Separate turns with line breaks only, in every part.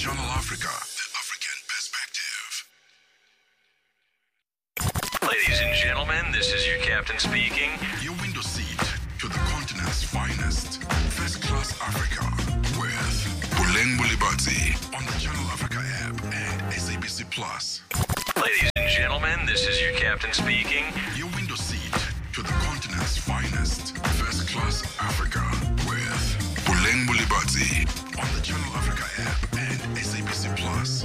Channel Africa, the African perspective.
Ladies and gentlemen, this is your captain speaking.
Your window seat to the continent's finest. First Class Africa with Buleng Bulibati on the Channel Africa app and SABC Plus.
Ladies and gentlemen, this is your captain speaking.
Your window seat to the continent's finest. First Class Africa with Buleng Bulibati on the Channel Africa app and SABC Plus.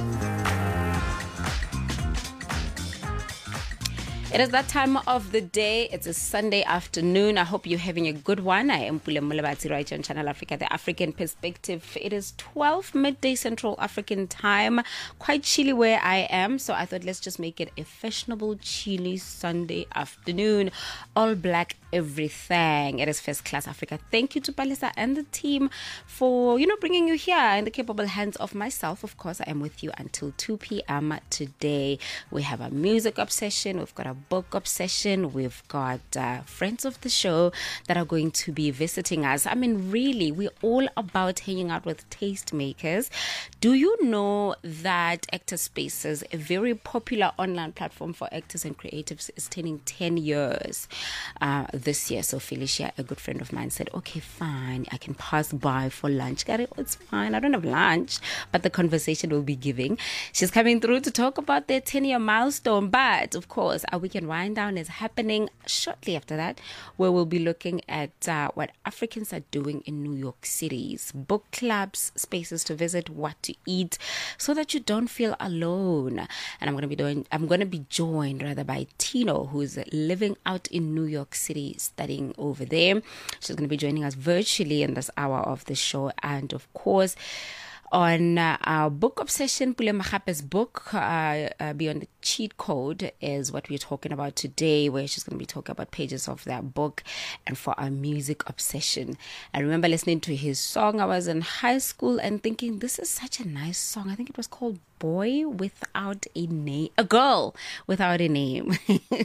It is that time of the day. It's a Sunday afternoon. I hope you're having a good one. I am Buleng Bulibati right here on Channel Africa, the African perspective. It is 12 midday Central African time. Quite chilly where I am, so I thought let's just make it a fashionable, chilly Sunday afternoon. All black everything. It is First Class Africa. Thank you to Palisa and the team for, bringing you here in the capable hands of myself. Of course, I am with you until 2 p.m. today. We have a music obsession. We've got a book obsession. We've got friends of the show that are going to be visiting us. I mean, really, we're all about hanging out with tastemakers. Do you know that Actor Spaces, a very popular online platform for actors and creatives, is turning 10 years this year? So Felicia, a good friend of mine, said, okay, fine, I can pass by for lunch. Gary, it's fine, I don't have lunch, but the conversation we'll be giving. She's coming through to talk about their 10-year milestone. But, of course, our weekend wind down is happening shortly after that, where we'll be looking at what Africans are doing in New York City's book clubs, spaces to visit, what to eat, so that you don't feel alone. And I'm going to be joined by Tino, who's living out in New York City, studying over there. She's going to be joining us virtually in this hour of the show. And of course, on our book obsession, Pule Mahape's book, Beyond the Cheat Code, is what we're talking about today, where she's going to be talking about pages of that book. And for our music obsession, I remember listening to his song. I was in high school and thinking, this is such a nice song. I think it was called Boy Without a Name, a Girl Without a Name.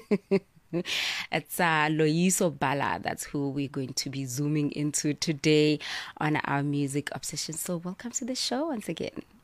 It's Loyiso Bala. That's who we're going to be zooming into today on our music obsession. So welcome to the show once again.